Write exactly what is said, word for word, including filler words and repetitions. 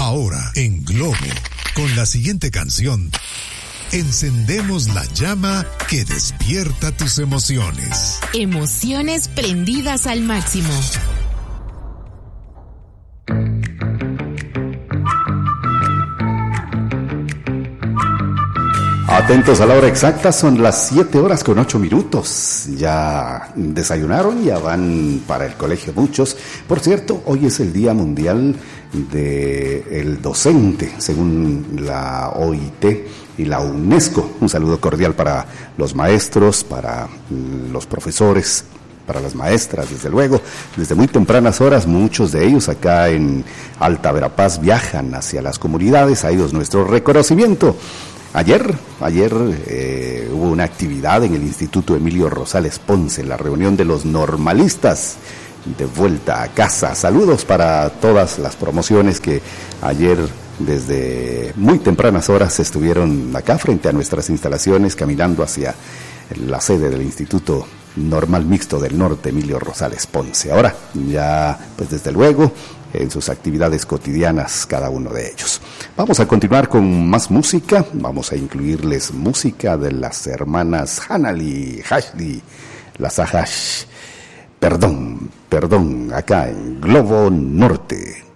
Ahora, en Globo, con la siguiente canción, encendemos la llama que despierta tus emociones. Emociones prendidas al máximo. Atentos a la hora exacta, son las siete horas con ocho minutos. Ya desayunaron, ya van para el colegio muchos. Por cierto, hoy es el Día Mundial del Docente, según la O I T y la UNESCO. Un saludo cordial para los maestros, para los profesores, para las maestras, desde luego. Desde muy tempranas horas, muchos de ellos acá en Alta Verapaz viajan hacia las comunidades. A ellos nuestro reconocimiento. Ayer, ayer eh, hubo una actividad en el Instituto Emilio Rosales Ponce, la reunión de los normalistas de vuelta a casa. Saludos para todas las promociones que ayer desde muy tempranas horas estuvieron acá frente a nuestras instalaciones, caminando hacia la sede del Instituto Normal Mixto del Norte, Emilio Rosales Ponce. Ahora ya, pues desde luego, en sus actividades cotidianas cada uno de ellos. Vamos a continuar con más música, vamos a incluirles música de las hermanas Hanali, Hashli, las Ahash. Perdón, perdón, acá en Globo Norte.